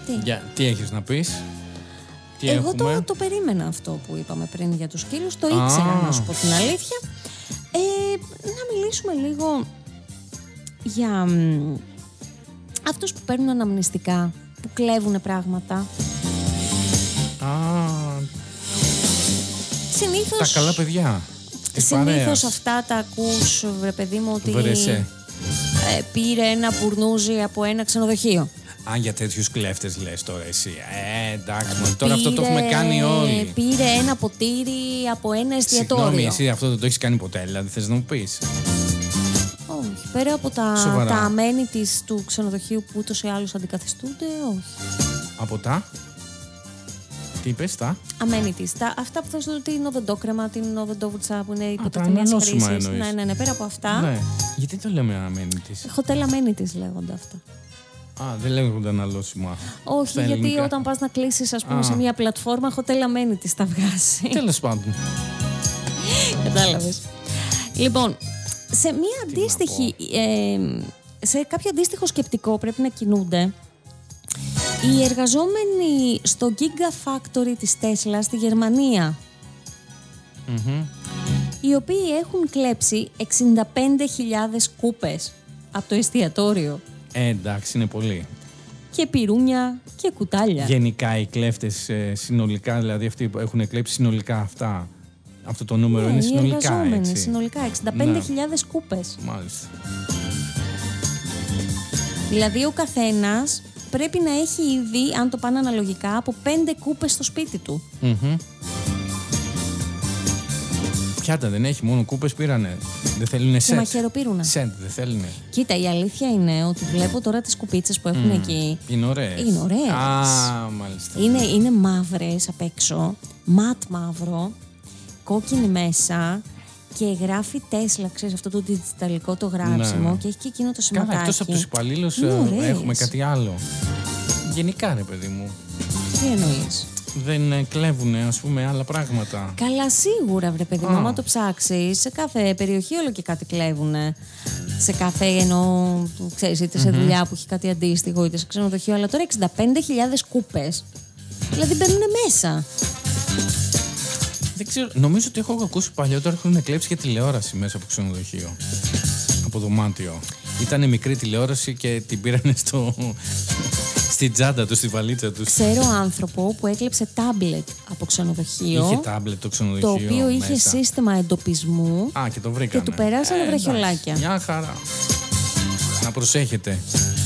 Τι έχεις να πεις? Εγώ το περίμενα αυτό που είπαμε πριν για τους σκύλους. Το ήξερα, να σου πω την αλήθεια. Να μιλήσουμε λίγο για αυτούς που παίρνουν αναμνηστικά, που κλέβουν πράγματα. Συνήθως, τα καλά παιδιά. Συνήθως αυτά τα ακούς, βρε παιδί μου, ότι πήρε ένα πουρνούζι από ένα ξενοδοχείο. Για τέτοιους κλέφτες λες τώρα εσύ. Εντάξει, τώρα αυτό το έχουμε κάνει όλοι. Πήρε ένα ποτήρι από ένα εστιατόριο. Συγγνώμη, εσύ αυτό δεν το έχεις κάνει ποτέ, δηλαδή θες να μου πεις? Όχι. Πέρα από τα amenities του ξενοδοχείου που ούτως ή άλλως αντικαθιστούνται, όχι. Από τα? Τι είπες, τα? Amenities. Αυτά που θα σου δω, την οδοντόκρεμα, την οδοντόβουρτσα που είναι υποτακτηνίας χρήσης. Ναι, πέρα από αυτά. Ναι. Γιατί το λέμε amenities? Hotel amenities λέγονται αυτά. Δεν λέγονται αναλώσιμα. Όχι, γιατί όταν πας να κλείσεις, ας πούμε, σε μια πλατφόρμα, hotel amenities τα βγάζει. Τέλος πάντων. Κατάλαβες. Λοιπόν, σε μια αντίστοιχη, σε κάποιο αντίστοιχο σκεπτικό πρέπει να κινούνται οι εργαζόμενοι στο Gigafactory της Tesla στη Γερμανία, οι οποίοι έχουν κλέψει 65.000 κούπες από το εστιατόριο. Εντάξει, είναι πολύ. Και πυρούνια και κουτάλια. Γενικά οι κλέφτες συνολικά, δηλαδή αυτοί που έχουν κλέψει συνολικά αυτά, αυτό το νούμερο είναι συνολικά, έτσι. Συνολικά 65.000 κούπες. Μάλιστα. Δηλαδή ο καθένας πρέπει να έχει ήδη, αν το πάνε αναλογικά, από 5 κούπες στο σπίτι του. Πιάτα δεν έχει, μόνο κούπες πήρανε. Δεν θέλουνε σετ. Και μαχαιροπύρουνα. Σετ δεν θέλουνε. Κοίτα, η αλήθεια είναι ότι βλέπω τώρα τις κουπίτσες που έχουν εκεί. Είναι ωραίες. Είναι ωραίες. Μάλιστα. Είναι μαύρες απ' έξω, ματ μαύρο, κόκκινη μέσα και γράφει Tesla, ξέρεις, αυτό το διγκιταλικό το γράψιμο, και έχει και εκείνο το σηματάκι. Καλά, εκτός από τους υπαλλήλους έχουμε κάτι άλλο. Γενικά, ρε παιδί μου. Τι εννοείς? Δεν κλέβουνε, ας πούμε, άλλα πράγματα. Καλά, σίγουρα, βρε παιδί μου. Άμα το ψάξεις, σε κάθε περιοχή όλο και κάτι κλέβουνε. Σε κάθε, ξέρεις, είτε σε δουλειά που έχει κάτι αντίστοιχο, είτε σε ξενοδοχείο. Αλλά τώρα 65.000 κούπες. Δηλαδή μπαίνουνε μέσα. Δεν ξέρω, νομίζω ότι έχω ακούσει παλιότερα έχουν κλέψει και τηλεόραση μέσα από ξενοδοχείο. Από δωμάτιο. Ήτανε μικρή τηλεόραση και την πήρανε στη τσάντα του, στη βαλίτσα του. Ξέρω άνθρωπο που έκλεψε τάμπλετ από ξενοδοχείο. Είχε τάμπλετ το ξενοδοχείο. Το οποίο μέσα. είχε σύστημα εντοπισμού. Και το βρήκανε. Και του περάσανε βραχιολάκια. Μια χαρά. Να προσέχετε.